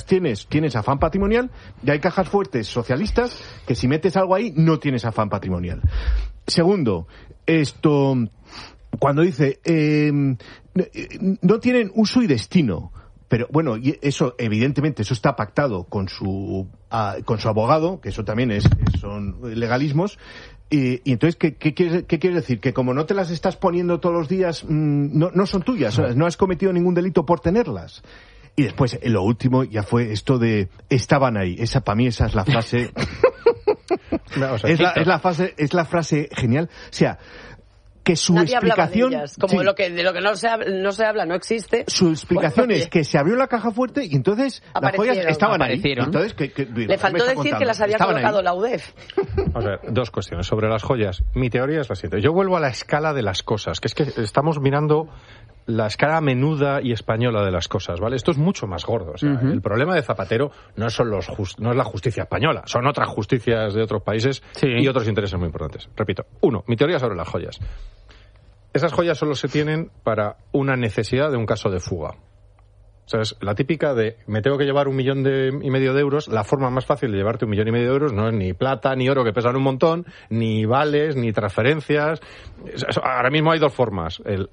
tienes afán patrimonial, y hay cajas fuertes socialistas que si metes algo ahí no tienes afán patrimonial. Segundo, cuando dice no tienen uso y destino. Pero bueno, y eso evidentemente eso está pactado con su abogado, que eso también son legalismos. Y entonces, ¿qué quieres decir? Que como no te las estás poniendo todos los días, no son tuyas, no has cometido ningún delito por tenerlas. Y después, lo último ya fue esto de estaban ahí. Para mí esa es la frase. No, o sea, es la frase genial. O sea, que su nadie explicación, de ellas, como sí, de lo que no se habla no existe. Su explicación es que se abrió la caja fuerte y entonces las joyas estaban ahí. Entonces, le faltó decir que las había colocado la UDEF. Vamos a ver, dos cuestiones sobre las joyas. Mi teoría es la siguiente. Yo vuelvo a la escala de las cosas, que es que estamos mirando la escala menuda y española de las cosas, ¿vale? Esto es mucho más gordo. O sea, el problema de Zapatero no es la justicia española, son otras justicias de otros países y otros intereses muy importantes. Repito, uno, mi teoría sobre las joyas. Esas joyas solo se tienen para una necesidad de un caso de fuga. O sea, es la típica de me tengo que llevar 1,5 millones de euros. La forma más fácil de llevarte 1,5 millones de euros no es ni plata, ni oro, que pesan un montón, ni vales, ni transferencias. Ahora mismo hay dos formas. El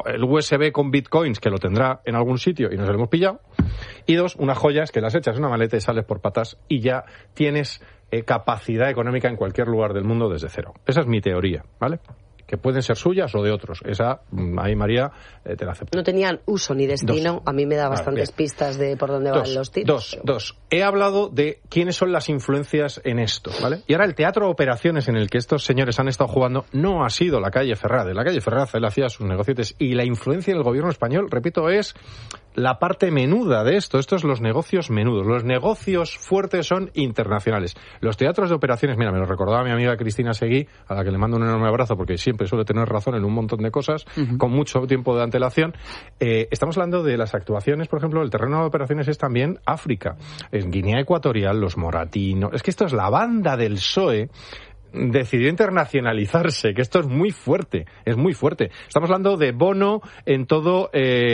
USB con bitcoins, que lo tendrá en algún sitio y nos lo hemos pillado. Y dos, unas joyas que las echas en una maleta y sales por patas y ya tienes capacidad económica en cualquier lugar del mundo desde cero. Esa es mi teoría, ¿vale? Que pueden ser suyas o de otros. Esa, ahí María, te la acepto. No tenían uso ni destino. A mí me da bastantes pistas de por dónde van los tiros. Dos. He hablado de quiénes son las influencias en esto, ¿vale? Y ahora el teatro de operaciones en el que estos señores han estado jugando no ha sido la calle Ferraz. La calle Ferraz, él hacía sus negocietes. Y la influencia del gobierno español, repito, es la parte menuda de esto. Esto es los negocios menudos. Los negocios fuertes son internacionales. Los teatros de operaciones, mira, me lo recordaba mi amiga Cristina Seguí, a la que le mando un enorme abrazo porque siempre suele tener razón en un montón de cosas, con mucho tiempo de antelación. Estamos hablando de las actuaciones, por ejemplo, el terreno de operaciones es también África. En Guinea Ecuatorial, los moratinos. Es que esto es la banda del PSOE. Decidió internacionalizarse, que esto es muy fuerte, Estamos hablando de Bono en todo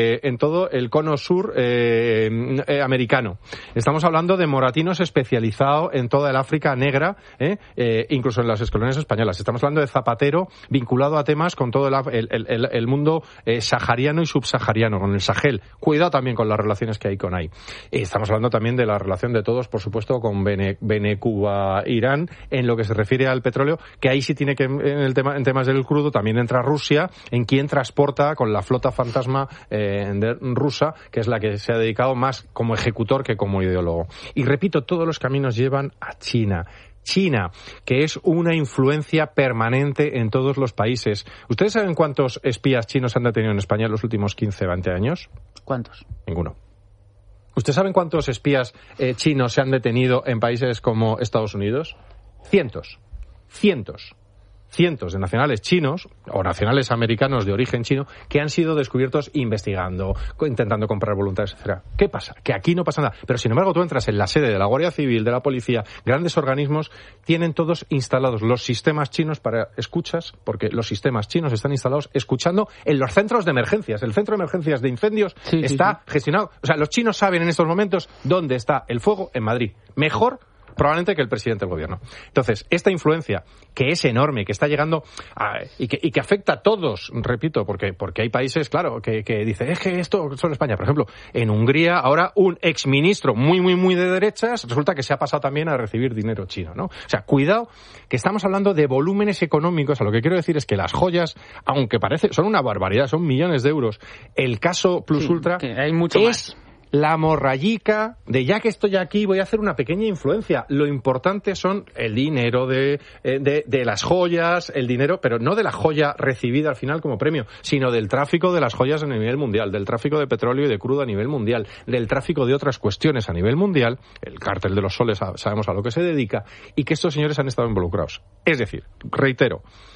el cono sur americano. Estamos hablando de moratinos especializados en toda el África negra, incluso en las colonias españolas. Estamos hablando de Zapatero vinculado a temas con todo el mundo sahariano y subsahariano, con el Sahel. Cuidado también con las relaciones que hay con ahí. Estamos hablando también de la relación de todos, por supuesto, con Cuba, Irán, en lo que se refiere al petróleo, que ahí sí tiene que, en temas del crudo, también entra Rusia, en quien transporta con la flota fantasma rusa, que es la que se ha dedicado más como ejecutor que como ideólogo. Y repito, todos los caminos llevan a China, que es una influencia permanente en todos los países. ¿Ustedes saben cuántos espías chinos han detenido en España en los últimos 15, 20 años? ¿Cuántos? Ninguno. ¿Ustedes saben cuántos espías chinos se han detenido en países como Estados Unidos? Cientos de nacionales chinos o nacionales americanos de origen chino que han sido descubiertos investigando, intentando comprar voluntades, etcétera. ¿Qué pasa? Que aquí no pasa nada. Pero sin embargo tú entras en la sede de la Guardia Civil, de la policía, grandes organismos, tienen todos instalados los sistemas chinos para escuchas, porque los sistemas chinos están instalados escuchando en los centros de emergencias. El centro de emergencias de incendios está gestionado. O sea, los chinos saben en estos momentos dónde está el fuego en Madrid. Mejor probablemente que el presidente del gobierno. Entonces, esta influencia, que es enorme, que está llegando y que afecta a todos, repito, porque hay países, claro, que dicen, es que esto solo España. Por ejemplo, en Hungría, ahora un exministro muy de derechas, resulta que se ha pasado también a recibir dinero chino, ¿no? O sea, cuidado, que estamos hablando de volúmenes económicos. A lo que quiero decir es que las joyas, aunque son una barbaridad, son millones de euros, el caso Plus Ultra que hay mucho más. La morrayica de ya que estoy aquí voy a hacer una pequeña influencia. Lo importante son el dinero de las joyas, el dinero, pero no de la joya recibida al final como premio, sino del tráfico de las joyas a nivel mundial, del tráfico de petróleo y de crudo a nivel mundial, del tráfico de otras cuestiones a nivel mundial. El cártel de los soles sabemos a lo que se dedica y que estos señores han estado involucrados. Es decir, reitero,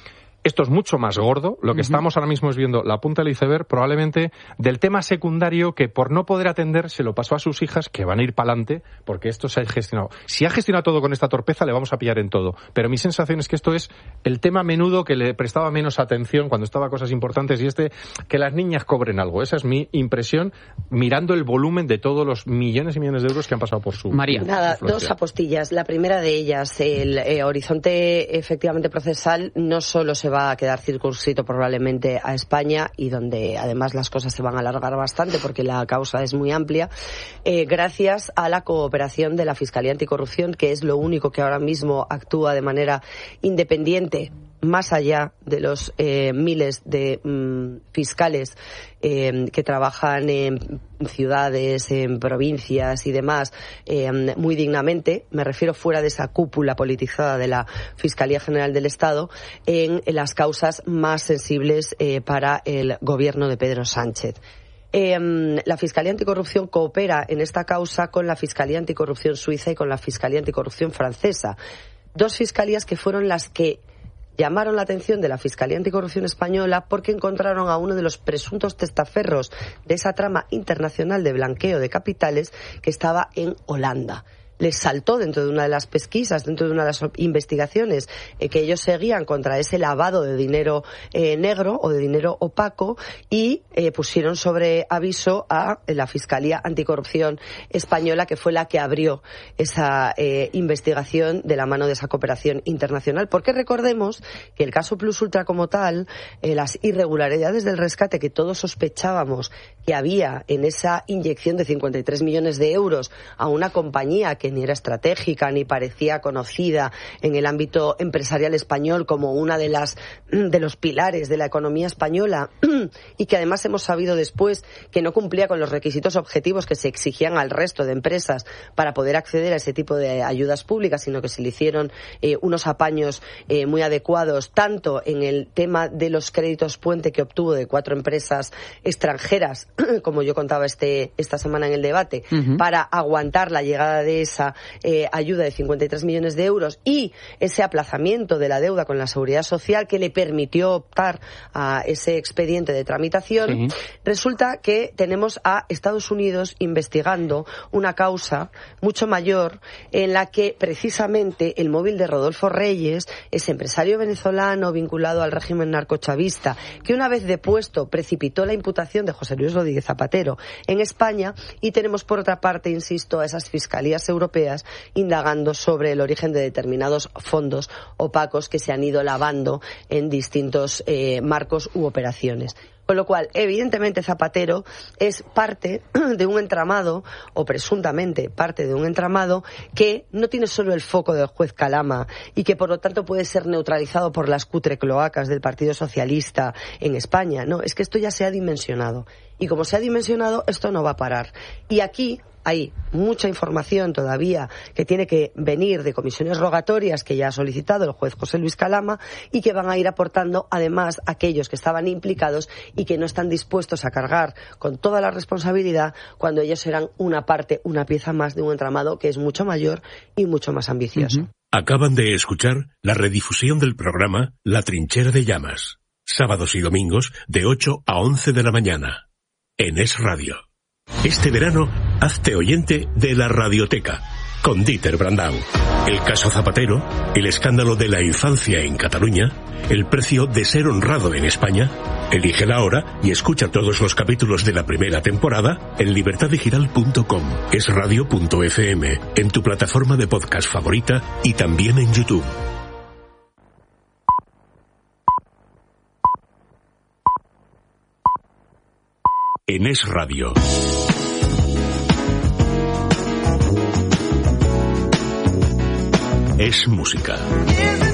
Esto es mucho más gordo. Lo que estamos ahora mismo es viendo la punta del iceberg, probablemente, del tema secundario que por no poder atender se lo pasó a sus hijas, que van a ir para adelante, porque esto se ha gestionado. Si ha gestionado todo con esta torpeza, le vamos a pillar en todo. Pero mi sensación es que esto es el tema menudo que le prestaba menos atención cuando estaba cosas importantes, y que las niñas cobren algo. Esa es mi impresión, mirando el volumen de todos los millones y millones de euros que han pasado por su María. Nada, dos apostillas. La primera de ellas, el horizonte efectivamente procesal no solo se va a quedar circunscrito probablemente a España, y donde además las cosas se van a alargar bastante porque la causa es muy amplia, gracias a la cooperación de la Fiscalía Anticorrupción, que es lo único que ahora mismo actúa de manera independiente, más allá de los miles de fiscales que trabajan en ciudades, en provincias y demás, muy dignamente, me refiero fuera de esa cúpula politizada de la Fiscalía General del Estado, en las causas más sensibles para el gobierno de Pedro Sánchez. La Fiscalía Anticorrupción coopera en esta causa con la Fiscalía Anticorrupción suiza y con la Fiscalía Anticorrupción francesa. Dos fiscalías que fueron las que llamaron la atención de la Fiscalía Anticorrupción española porque encontraron a uno de los presuntos testaferros de esa trama internacional de blanqueo de capitales que estaba en Holanda. Les saltó dentro de una de las pesquisas, dentro de una de las investigaciones que ellos seguían contra ese lavado de dinero negro o de dinero opaco, y pusieron sobre aviso a la Fiscalía Anticorrupción española, que fue la que abrió esa investigación de la mano de esa cooperación internacional. Porque recordemos que el caso Plus Ultra como tal, las irregularidades del rescate que todos sospechábamos que había en esa inyección de 53 millones de euros a una compañía que ni era estratégica ni parecía conocida en el ámbito empresarial español como una de los pilares de la economía española, y que además hemos sabido después que no cumplía con los requisitos objetivos que se exigían al resto de empresas para poder acceder a ese tipo de ayudas públicas, sino que se le hicieron unos apaños muy adecuados, tanto en el tema de los créditos puente que obtuvo de 4 empresas extranjeras, como yo contaba esta semana en el debate, para aguantar la llegada de esa ayuda de 53 millones de euros, y ese aplazamiento de la deuda con la Seguridad Social que le permitió optar a ese expediente de tramitación. Resulta que tenemos a Estados Unidos investigando una causa mucho mayor, en la que precisamente el móvil de Rodolfo Reyes, ese empresario venezolano vinculado al régimen narcochavista, que una vez depuesto precipitó la imputación de José Luis Rodríguez Zapatero en España, y tenemos por otra parte, insisto, a esas fiscalías europeas indagando sobre el origen de determinados fondos opacos que se han ido lavando en distintos marcos u operaciones. Con lo cual, evidentemente, Zapatero es parte de un entramado, o presuntamente parte de un entramado, que no tiene solo el foco del juez Calama y que, por lo tanto, puede ser neutralizado por las cutre cloacas del Partido Socialista en España. No, es que esto ya se ha dimensionado. Y como se ha dimensionado, esto no va a parar. Y aquí hay mucha información todavía que tiene que venir de comisiones rogatorias que ya ha solicitado el juez José Luis Calama, y que van a ir aportando además aquellos que estaban implicados y que no están dispuestos a cargar con toda la responsabilidad, cuando ellos eran una parte, una pieza más de un entramado que es mucho mayor y mucho más ambicioso. Acaban de escuchar la redifusión del programa La Trinchera de Llamas, sábados y domingos de 8 a 11 de la mañana, en Es Radio. Este verano, hazte oyente de la Radioteca, con Dieter Brandau. El caso Zapatero, el escándalo de la infancia en Cataluña, el precio de ser honrado en España. Elige la hora y escucha todos los capítulos de la primera temporada en libertaddigital.com, esradio.fm, en tu plataforma de podcast favorita y también en YouTube. En Es Radio. Es música.